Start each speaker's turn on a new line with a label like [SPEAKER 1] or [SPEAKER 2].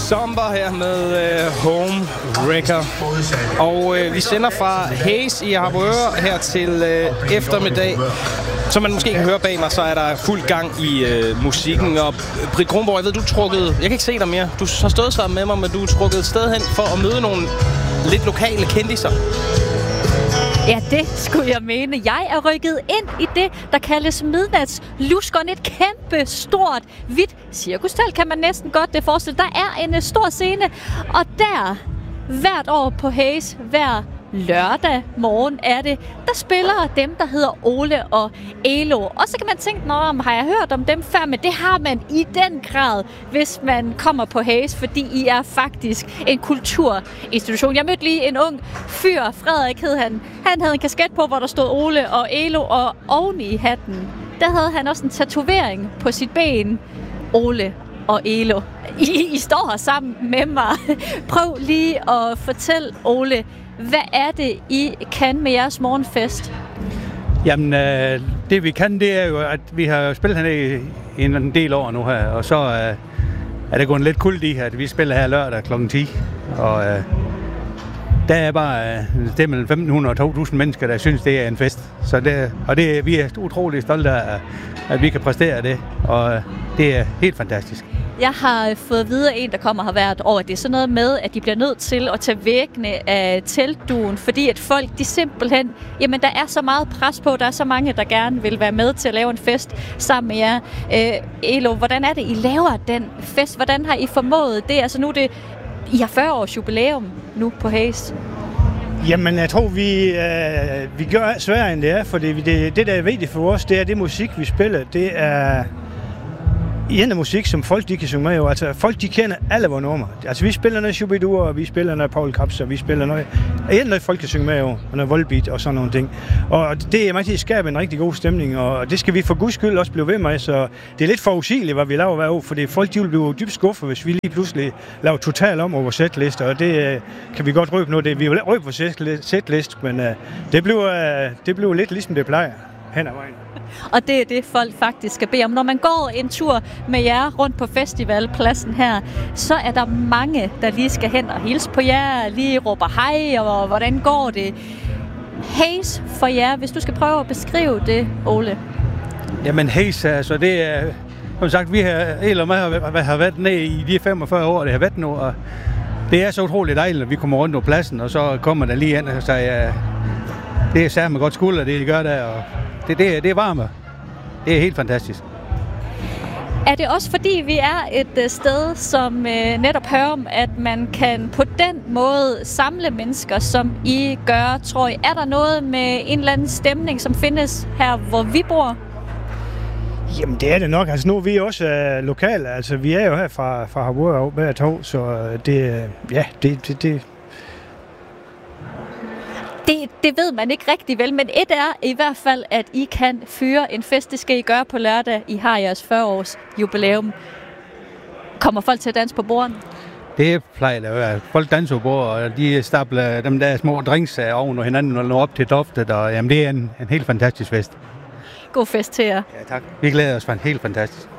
[SPEAKER 1] Somber her med Home Wrecker. Og vi sender fra Haze i Harboøre her til eftermiddag. Som man måske kan høre bag mig, så er der fuld gang i musikken. Og Britt Kronborg, jeg ved, du er trukket... Jeg kan ikke se dig mere. Du har stået sammen med mig, men du er trukket et sted hen for at møde nogle lidt lokale kendiser.
[SPEAKER 2] Ja, det skulle jeg mene. Jeg er rykket ind i det, der kaldes midnatsluskeren. Et kæmpe, stort, hvidt cirkustelt, kan man næsten godt det forestille. Der er en stor scene, og der, hvert år på Haze, hver lørdag morgen er det, der spiller dem, der hedder Ole og Elo. Og så kan man tænke, har jeg hørt om dem før? Men det har man i den grad, hvis man kommer på Haze, fordi I er faktisk en kulturinstitution. Jeg mødte lige en ung fyr, Frederik hed han. Han havde en kasket på, hvor der stod Ole og Elo, og oven i hatten, der havde han også en tatovering på sit ben. Ole og Elo. I står her sammen med mig. Prøv lige at fortælle, Ole, hvad er det, I kan med jeres morgenfest?
[SPEAKER 3] Jamen, det vi kan, det er jo, at vi har spillet hernede i en del år nu her, og så er det gået lidt kult i, at vi spiller her lørdag kl. 10, og der er bare det er mellem 1.500 og 2.000 mennesker, der synes, det er en fest. Så vi er utroligt stolte af, at vi kan præstere det, og det er helt fantastisk.
[SPEAKER 2] Jeg har fået at vide af en, der kommer her hvert år, at det er sådan noget med, at de bliver nødt til at tage væggene af teltduen, fordi at folk, de simpelthen, jamen der er så meget pres på, der er så mange, der gerne vil være med til at lave en fest sammen med jer. Elo, hvordan er det, I laver den fest? Hvordan har I formået det? Altså nu I har 40 års jubilæum nu på Haze.
[SPEAKER 4] Jamen, jeg tror, vi gør sværere end det er, for det, der er vigtigt for os, det er det musik, vi spiller. Det er en af musik, som folk de kan synge med. Altså, folk de kender alle vores numre. Altså, vi spiller noget Shubidua, og vi spiller noget Paul Krabs, og vi spiller noget folk kan synge med over, og noget Volbeat og sådan nogle ting. Og det er meget til at skabe en rigtig god stemning, og det skal vi for guds skyld også blive ved med. Så det er lidt forudsigeligt, hvad vi laver hver år, fordi folk de vil blive dybt skuffet, hvis vi lige pludselig laver totalt om over vores setliste, og det kan vi godt røbe nu. Vi vil røbe vores setliste, men det bliver lidt ligesom det plejer hen ad vejen.
[SPEAKER 2] Og det er det, folk faktisk skal bede om. Når man går en tur med jer rundt på festivalpladsen her, så er der mange, der lige skal hen og hilse på jer, lige råber hej, og hvordan går det? Haze for jer, hvis du skal prøve at beskrive det, Ole.
[SPEAKER 3] Jamen Haze, altså det er, som sagt, vi har været nede i de 45 år, det har været nu, og det er så utroligt dejligt, at vi kommer rundt på pladsen, og så kommer der lige ind, så det er særligt godt skulder, det de gør der, og det er varme. Det er helt fantastisk.
[SPEAKER 2] Er det også fordi, vi er et sted, som netop hører om, at man kan på den måde samle mennesker, som I gør, tror I? Er der noget med en eller anden stemning, som findes her, hvor vi bor?
[SPEAKER 4] Jamen, det er det nok. Altså, nu er vi også lokale. Altså, vi er jo her fra Harboøre hver tog, så det.
[SPEAKER 2] Det ved man ikke rigtig vel, men et er i hvert fald, at I kan fyre en fest. Det skal I gøre på lørdag. I har jeres 40-års jubilæum. Kommer folk til at danse på bordene?
[SPEAKER 3] Det plejer det at være. Folk danser på bordet, og de stabler dem der små drinks oven og hinanden og når op til doftet. Og, jamen, det er en helt fantastisk fest.
[SPEAKER 2] God fest til jer.
[SPEAKER 3] Ja, tak. Vi glæder os for en helt fantastisk.